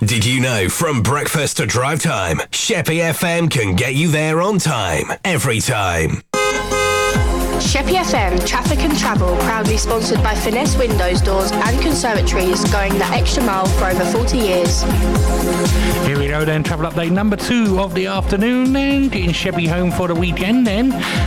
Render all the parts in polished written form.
Did you know from breakfast to drive time, Sheppey FM can get you there on time, every time. Sheppey FM Traffic and Travel, proudly sponsored by Finesse Windows, Doors and Conservatories, going the extra mile for over 40 years. Here we go then, travel update number 2 of the afternoon then, getting Sheppey home for the weekend then.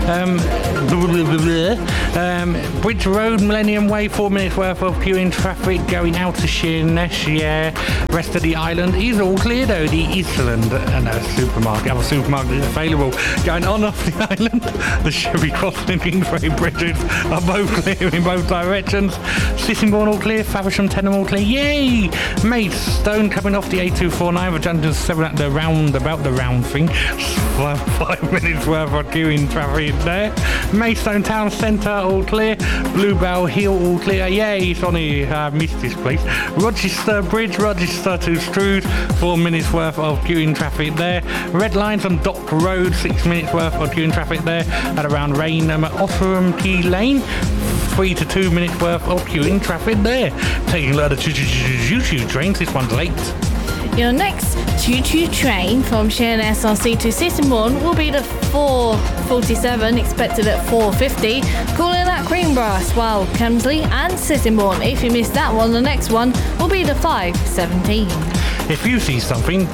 Bridge Road, Millennium Way, 4 minutes worth of queuing traffic going out to Sheerness, yeah. Rest of the island is all clear though, the Eastland and supermarket, other supermarket is available. Going on off the island, the Sheppey Crossing and Kingsway bridges are both clear in both directions. Sittingbourne all clear, Faversham, Tenham all clear, yay! Maidstone coming off the A249 for junction 7 at the roundabout, the round thing. 5 minutes worth of queuing traffic there. Maidstone Town Centre all clear. Bluebell Hill all clear, yay! Sonny, missed this place. Rochester Bridge, Rochester to Strood, 4 minutes worth of queuing traffic there. Red lines on Dock Road, 6 minutes worth of queuing traffic there. At around Rainham, Othram Key Lane, 3 to 2 minutes worth of queuing traffic there. Taking a lot of choo-choo trains, this one's late. Your next choo-choo train from Sheerness RC to Sittingbourne will be the 4:47, expected at 4:50, calling at Greenbrass, while Kemsley and Sittingbourne. If you miss that one, the next one will be the 5:17. If you see something...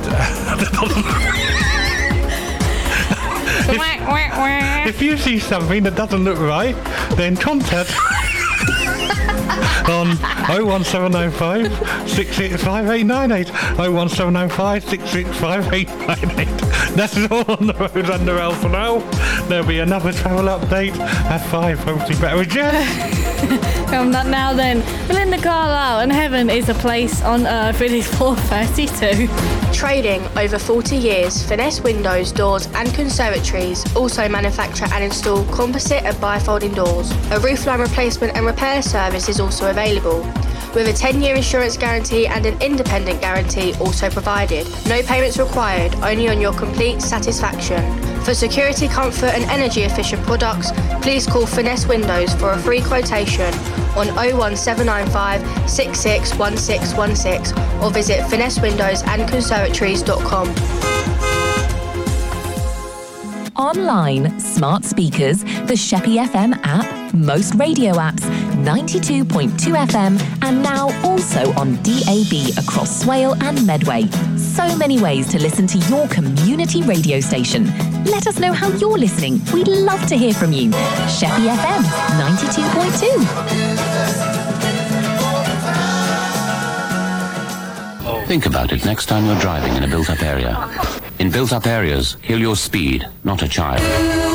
If you see something that doesn't look right, then contact on 01705 665 898, 01705 665 898. That's all on the roads under L for now. There'll be another travel update at 5. Hopefully better with Jeff. From that now then, Belinda Carlisle and Heaven is a Place on Earth. It is 4:32. Trading over 40 years, Finesse Windows, Doors and Conservatories also manufacture and install composite and bifolding doors. A roofline replacement and repair service is also available, with a 10-year insurance guarantee and an independent guarantee also provided. No payments required, only on your complete satisfaction. For security, comfort and energy efficient products, please call Finesse Windows for a free quotation on 01795 661616 or visit finessewindowsandconservatories.com. Online, smart speakers, the Sheppey FM app, most radio apps, 92.2 FM, and now also on DAB across Swale and Medway. So many ways to listen to your community radio station. Let us know how you're listening. We'd love to hear from you. Sheppey FM 92.2. Think about it next time you're driving in a built-up area. In built-up areas, kill your speed, not a child.